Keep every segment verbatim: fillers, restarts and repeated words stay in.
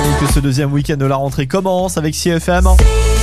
Allez, que ce deuxième week-end de la rentrée commence avec C F M.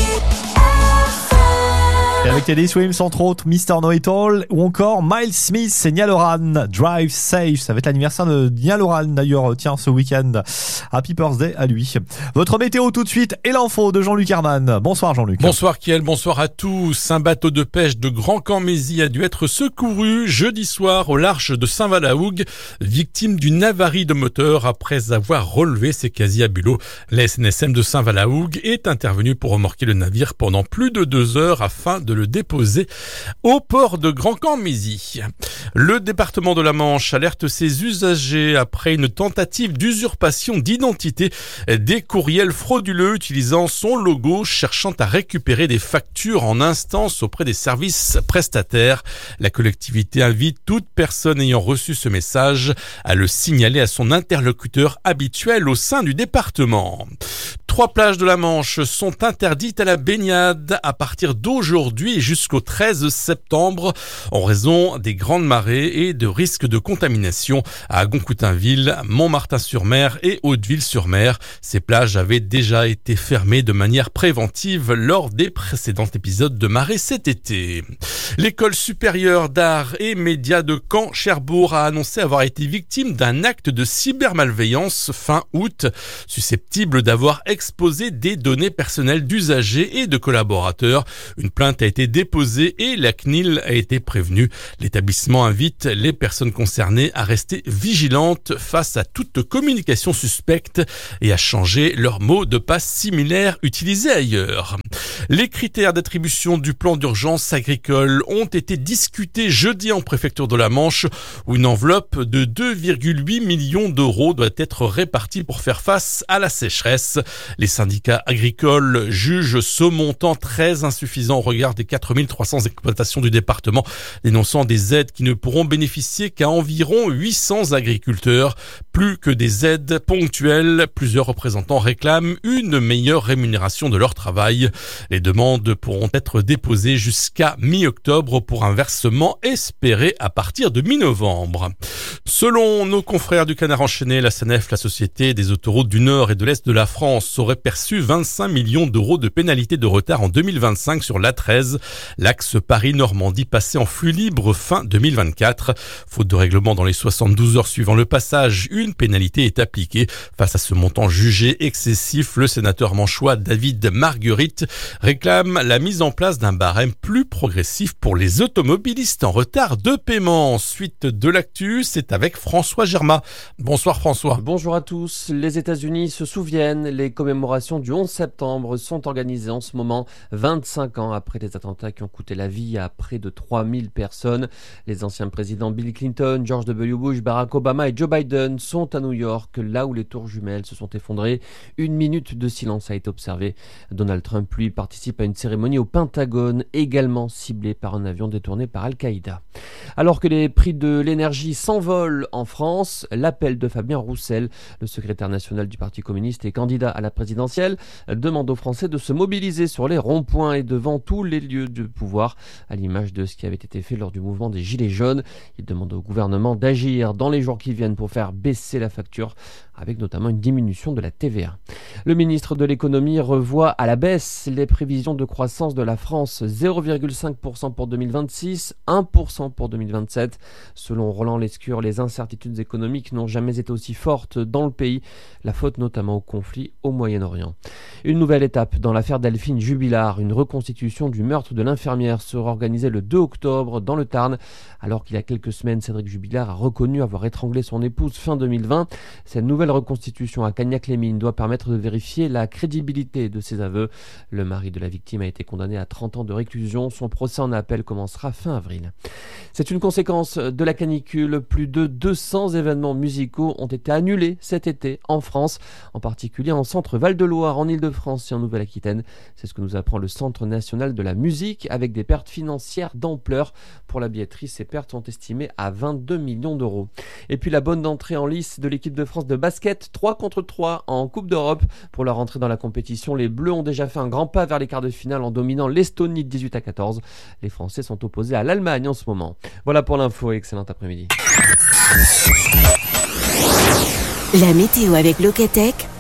Et avec Teddy Swims, entre autres, mister Know-It-All ou encore Miles Smith et Niall Horan, Drive Safe. Ça va être l'anniversaire de Niall Horan d'ailleurs, tiens, ce week-end. Happy birthday à lui. Votre météo tout de suite et l'info de Jean-Luc Herman. Bonsoir Jean-Luc. Bonsoir Kiel, bonsoir à tous. Un bateau de pêche de Grand-Camp-Mézy a dû être secouru jeudi soir au large de Saint-Valahougue, victime d'une avarie de moteur après avoir relevé ses casiers à bulot. La S N S M de Saint-Valahougue est intervenue pour remorquer le navire pendant plus de deux heures afin de de le déposer au port de Grand-Camp-Mézy. Le département de la Manche alerte ses usagers après une tentative d'usurpation d'identité des courriels frauduleux utilisant son logo cherchant à récupérer des factures en instance auprès des services prestataires. La collectivité invite toute personne ayant reçu ce message à le signaler à son interlocuteur habituel au sein du département. Trois plages de la Manche sont interdites à la baignade à partir d'aujourd'hui jusqu'au treize septembre en raison des grandes marées et de risques de contamination à Goncoutainville, Montmartin-sur-Mer et Hauteville-sur-Mer. Ces plages avaient déjà été fermées de manière préventive lors des précédents épisodes de marée cet été. L'école supérieure d'art et médias de Caen-Cherbourg a annoncé avoir été victime d'un acte de cybermalveillance fin août, susceptible d'avoir exposé des données personnelles d'usagers et de collaborateurs. Une plainte a été déposée et la C N I L a été prévenue. L'établissement invite les personnes concernées à rester vigilantes face à toute communication suspecte et à changer leur mot de passe similaire utilisé ailleurs. Les critères d'attribution du plan d'urgence agricole ont été discutés jeudi en préfecture de la Manche où une enveloppe de deux virgule huit millions d'euros doit être répartie pour faire face à la sécheresse. Les syndicats agricoles jugent ce montant très insuffisant au regard des quatre mille trois cents exploitations du département, dénonçant des aides qui ne pourront bénéficier qu'à environ huit cents agriculteurs. Plus que des aides ponctuelles, plusieurs représentants réclament une meilleure rémunération de leur travail. Les demandes pourront être déposées jusqu'à mi-octobre pour un versement espéré à partir de mi-novembre. Selon nos confrères du Canard enchaîné, la S N F, la Société des autoroutes du Nord et de l'Est de la France, aurait perçu vingt-cinq millions d'euros de pénalités de retard en deux mille vingt-cinq sur l'A treize. L'axe Paris-Normandie passé en flux libre fin deux mille vingt-quatre. Faute de règlement dans les soixante-douze heures suivant le passage, une pénalité est appliquée. Face à ce montant jugé excessif, le sénateur manchois David Marguerite réclame la mise en place d'un barème plus progressif pour les automobilistes en retard de paiement. Suite de l'actu, c'est avec François Germain. Bonsoir François. Bonjour à tous. Les États-Unis se souviennent, les commémorations du onze septembre sont organisées en ce moment, vingt-cinq ans après les attentats qui ont coûté la vie à près de trois mille personnes. Les anciens présidents Bill Clinton, George W. Bush, Barack Obama et Joe Biden sont à New York, là où les tours jumelles se sont effondrées. Une minute de silence a été observée. Donald Trump, lui, participe à une cérémonie au Pentagone, également ciblée par un avion détourné par Al-Qaïda. Alors que les prix de l'énergie s'envolent en France, l'appel de Fabien Roussel, le secrétaire national du Parti communiste et candidat à la présidentielle, demande aux Français de se mobiliser sur les ronds-points et devant tous les lieux de pouvoir, à l'image de ce qui avait été fait lors du mouvement des Gilets jaunes. Il demande au gouvernement d'agir dans les jours qui viennent pour faire baisser la facture, avec notamment une diminution de la T V A. Le ministre de l'économie revoit à la baisse les prévisions de croissance de la France, zéro virgule cinq pour cent pour deux mille vingt-six, un pour cent pour deux mille vingt-sept. Selon Roland Lescure, les incertitudes économiques n'ont jamais été aussi fortes dans le pays, la faute notamment au conflit au Moyen-Orient. Une nouvelle étape dans l'affaire Delphine Jubilard, une reconstitution du meurtre de l'infirmière sera organisée le deux octobre dans le Tarn, alors qu'il y a quelques semaines, Cédric Jubilard a reconnu avoir étranglé son épouse fin deux mille vingt. Cette nouvelle reconstitution à Cagnac-les-Mines doit permettre de vérifier la crédibilité de ses aveux. Le mari de la victime a été condamné à trente ans de réclusion. Son procès en appel commencera fin avril. C'est une conséquence de la canicule. Plus de deux cents événements musicaux ont été annulés cet été en France, en particulier en centre Val-de-Loire, en Île-de-France et en Nouvelle-Aquitaine. C'est ce que nous apprend le Centre national de la musique, avec des pertes financières d'ampleur. Pour la billetterie, ces pertes sont estimées à vingt-deux millions d'euros. Et puis la bonne entrée en lice de l'équipe de France de basket, trois contre trois en Coupe d'Europe. Pour leur entrée dans la compétition, les Bleus ont déjà fait un grand pas vers les quarts de finale en dominant l'Estonie de dix-huit à quatorze. Les Français sont opposés à l'Allemagne en ce moment. Voilà pour l'info et excellent après-midi. La météo avec Locatech,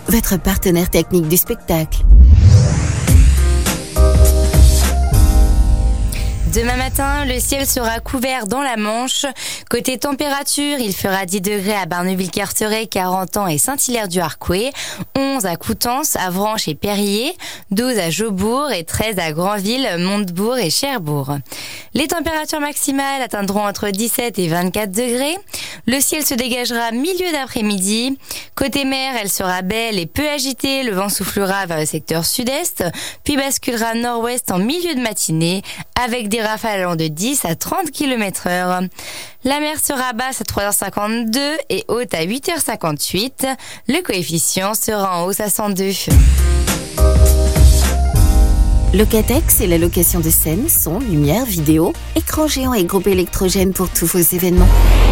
votre partenaire technique du spectacle. Demain matin, le ciel sera couvert dans la Manche. Côté température, il fera dix degrés à Barneville-Carteret, Carentan et Saint-Hilaire-du-Harcouët, onze à Coutances, Avranches et Périer, douze à Jaubourg et treize à Granville, Montebourg et Cherbourg. Les températures maximales atteindront entre dix-sept et vingt-quatre degrés. Le ciel se dégagera milieu d'après-midi. Côté mer, elle sera belle et peu agitée. Le vent soufflera vers le secteur sud-est, puis basculera nord-ouest en milieu de matinée, avec des rafales allant de dix à trente kilomètres heure. La mer sera basse à trois heures cinquante-deux et haute à huit heures cinquante-huit. Le coefficient sera en hausse à cent deux. Locatex, c'est la location de scènes, son, lumière, vidéo, écran géant et groupe électrogène pour tous vos événements.